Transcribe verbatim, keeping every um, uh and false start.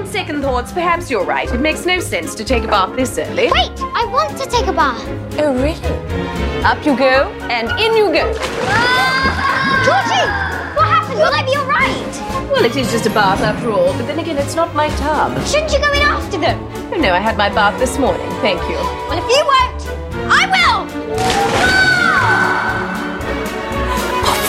second thoughts, perhaps you're right. It makes no sense to take a bath this early. Wait, I want to take a bath. Oh, really? Up you go, and in you go. Ah! Georgie, what happened? Will I be all right? Well, it is just a bath after all, but then again, it's not my tub. Shouldn't you go in after them? Oh, no, I had my bath this morning, thank you. Well, if you won't, I will!